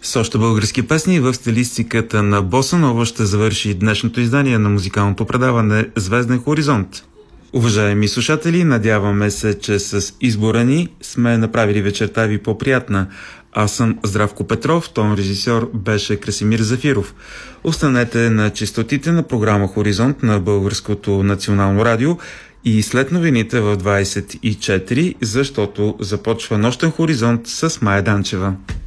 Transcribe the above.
С още български песни в стилистиката на Боса Нова ще завърши днешното издание на музикалното предаване Звезден хоризонт. Уважаеми слушатели, надяваме се, че с избора ни сме направили вечерта ви по-приятна. Аз съм Здравко Петров, тон режисьор беше Красимир Зафиров. Останете на честотите на програма Хоризонт на Българското национално радио и след новините в 24, защото започва Нощен хоризонт с Майя Данчева.